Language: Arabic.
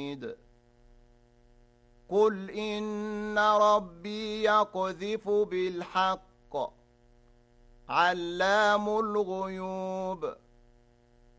حميد قل إن ربي يقذف بالحق علام الغيوب